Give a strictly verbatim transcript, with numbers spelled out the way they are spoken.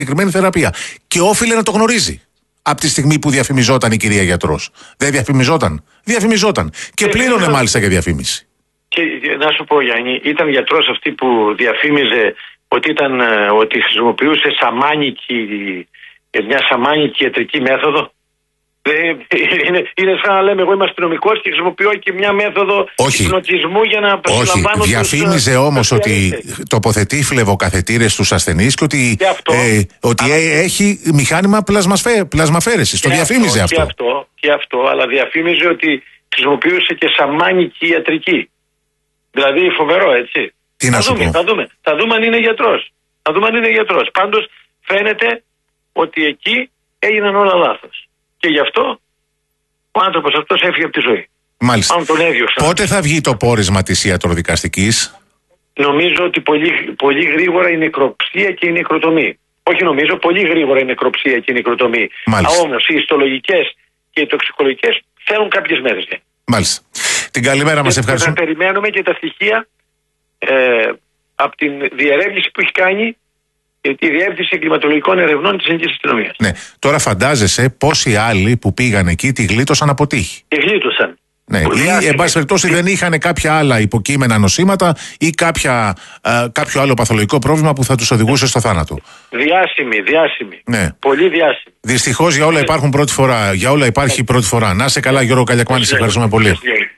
συγκεκριμένη θεραπεία. Και όφιλε να το γνωρίζει. Από τη στιγμή που διαφημιζόταν η κυρία γιατρός. Δεν διαφημιζόταν. Διαφημιζόταν. Και πλήρωνε μάλιστα για διαφήμιση. Και να σου πω, Γιάννη, ήταν γιατρός αυτή που διαφήμιζε ότι, ήταν, ότι χρησιμοποιούσε σαμάνικη, μια σαμάνικη ιατρική μέθοδο. Είναι, είναι σαν να λέμε εγώ είμαι αστυνομικός και χρησιμοποιώ και μια μέθοδο υπνοτισμού για να προσλαμβάνω. Όχι, διαφήμιζε τους, όμως ότι τοποθετεί φλεβοκαθετήρες στους ασθενείς και ότι, και αυτό, ε, ότι αλλά... έχει μηχάνημα πλασμαφέ, πλασμαφέρεσης. Το διαφήμιζε αυτό. Και αυτό, και αυτό, αλλά διαφήμιζε ότι χρησιμοποιούσε και σαμάνικη ιατρική. Δηλαδή φοβερό, έτσι. Τι να θα, σου δούμε, πω. θα δούμε, θα δούμε αν είναι γιατρός. Θα δούμε αν είναι γιατρός. Πάντως φαίνεται ότι εκεί έγιναν όλα λάθος. Και γι' αυτό ο άνθρωπος αυτός έφυγε από τη ζωή. Μάλιστα. Αν τον έδιωξαν. Πότε θα βγει το πόρισμα της ιατροδικαστικής? Νομίζω ότι πολύ, πολύ γρήγορα η νεκροψία και η νεκροτομή. Όχι νομίζω, πολύ γρήγορα η νεκροψία και η νεκροτομή. Όμως οι ιστολογικές και οι τοξικολογικές θέλουν κάποιες μέρες. Μάλιστα. Την καλημέρα μας, ευχαριστούμε. Θα περιμένουμε και τα στοιχεία ε, από την διερεύνηση που έχει κάνει τη Διεύθυνση Εγκληματολογικών Ερευνών της Ελληνικής Αστυνομίας. Ναι. Τώρα φαντάζεσαι πόσοι άλλοι που πήγαν εκεί τη γλίτωσαν από τύχη. Τη γλίτωσαν. Ναι. Ή εν πάση περιπτώσει δεν είχαν κάποια άλλα υποκείμενα νοσήματα ή κάποια, α, κάποιο άλλο παθολογικό πρόβλημα που θα τους οδηγούσε στο θάνατο. Διάσημη, διάσημη. Ναι. Πολύ διάσημη. Δυστυχώς για όλα υπάρχουν πρώτη φορά. Για όλα υπάρχει πρώτη φορά. Να είσαι καλά, Γιώργο Καλιακμάνη, σε ευχαριστούμε πολύ.